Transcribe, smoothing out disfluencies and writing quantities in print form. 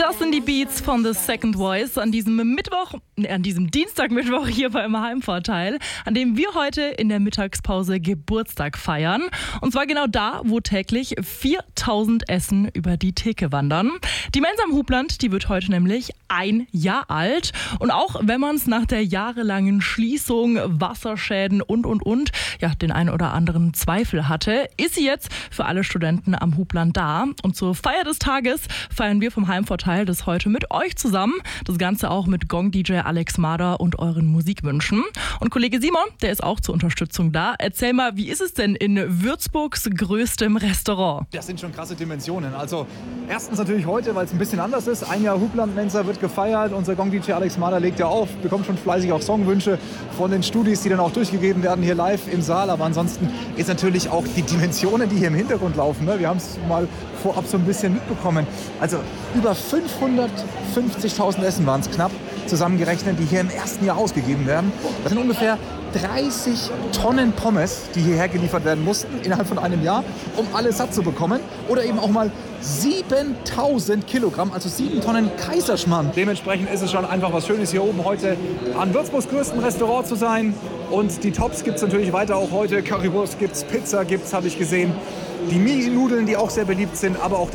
Das sind die Beats von The Second Voice an diesem Dienstagmittwoch hier beim Heimvorteil, an dem wir heute in der Mittagspause Geburtstag feiern. Und zwar genau da, wo täglich 4000 Essen über die Theke wandern. Die Mensa am Hubland, die wird heute nämlich 1 Jahr alt. Und auch wenn man es nach der jahrelangen Schließung, Wasserschäden und den einen oder anderen Zweifel hatte, ist sie jetzt für alle Studenten am Hubland da. Und zur Feier des Tages feiern wir vom Heimvorteil das heute mit euch zusammen. Das Ganze auch mit Gong-DJ Alex Mader und euren Musikwünschen. Und Kollege Simon, der ist auch zur Unterstützung da. Erzähl mal, wie ist es denn in Würzburgs größtem Restaurant? Das sind schon krasse Dimensionen. Also erstens natürlich heute, weil es ein bisschen anders ist. 1 Jahr Hubland-Mensa wird gefeiert. Unser Gong-DJ Alex Mader legt ja auf, bekommt schon fleißig auch Songwünsche von den Studis, die dann auch durchgegeben werden hier live im Saal. Aber ansonsten ist natürlich auch die Dimensionen, die hier im Hintergrund laufen. Ne? Wir haben es mal vorab so ein bisschen mitbekommen. Also über 550.000 Essen waren es knapp zusammengerechnet, die hier im ersten Jahr ausgegeben werden. Das sind ungefähr 30 Tonnen Pommes, die hierher geliefert werden mussten innerhalb von einem Jahr, um alles satt zu bekommen. Oder eben auch mal 7000 Kilogramm, also 7 Tonnen Kaiserschmarrn. Dementsprechend ist es schon einfach was Schönes, hier oben heute an Würzburgs größtem Restaurant zu sein. Und die Tops gibt es natürlich weiter auch heute. Currywurst gibt es, Pizza gibt es, habe ich gesehen. Die Mini-Nudeln, die auch sehr beliebt sind, aber auch